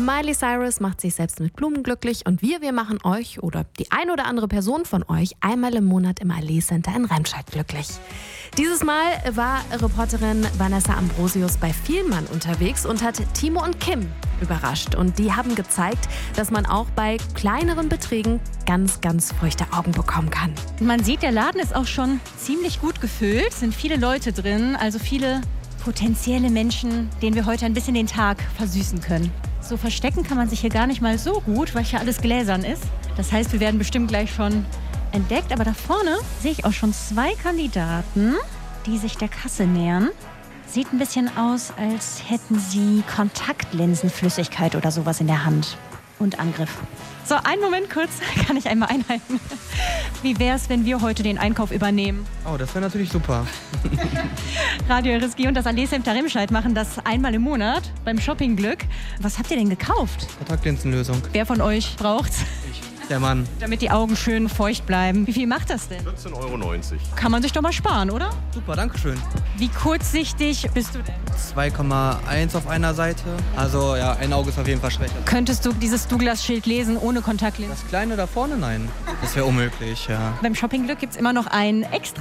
Miley Cyrus macht sich selbst mit Blumen glücklich und wir machen euch oder die ein oder andere Person von euch einmal im Monat im Allee Center in Remscheid glücklich. Dieses Mal war Reporterin Vanessa Ambrosius bei Vielmann unterwegs und hat Timo und Kim überrascht. Und die haben gezeigt, dass man auch bei kleineren Beträgen ganz, ganz feuchte Augen bekommen kann. Man sieht, der Laden ist auch schon ziemlich gut gefüllt. Es sind viele Leute drin, also viele potenzielle Menschen, denen wir heute ein bisschen den Tag versüßen können. So verstecken kann man sich hier gar nicht mal so gut, weil hier alles gläsern ist. Das heißt, wir werden bestimmt gleich schon entdeckt. Aber da vorne sehe ich auch schon 2 Kandidaten, die sich der Kasse nähern. Sieht ein bisschen aus, als hätten sie Kontaktlinsenflüssigkeit oder sowas in der Hand. Und Angriff. So, einen Moment kurz, kann ich einmal einhalten. Wie wäre es, wenn wir heute den Einkauf übernehmen? Oh, das wäre natürlich super. Radio RSG und das Allee Center Remscheid machen das einmal im Monat beim Shoppingglück. Was habt ihr denn gekauft? Kontaktlinsenlösung. Wer von euch braucht's? Der Mann. Damit die Augen schön feucht bleiben. Wie viel macht das denn? 14,90 €. Kann man sich doch mal sparen, oder? Super, danke schön. Wie kurzsichtig bist du denn? 2,1 auf einer Seite. Also ja, ein Auge ist auf jeden Fall schlecht. Könntest du dieses Douglas-Schild lesen ohne Kontaktlinsen? Das kleine da vorne, nein. Das wäre unmöglich, ja. Beim Shoppingglück gibt es immer noch ein extra